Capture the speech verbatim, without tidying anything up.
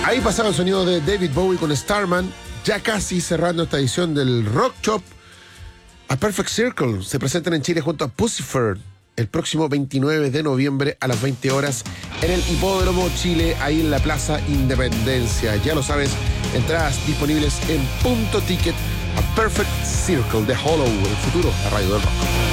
Ahí pasaba el sonido de David Bowie con Starman, ya casi cerrando esta edición del Rock Shop. A Perfect Circle se presentan en Chile junto a Pussyfur el próximo veintinueve de noviembre a las veinte horas en el Hipódromo Chile, ahí en la Plaza Independencia. Ya lo sabes, entradas disponibles en Punto Ticket. A Perfect Circle de Hollow, el futuro, la radio del rock.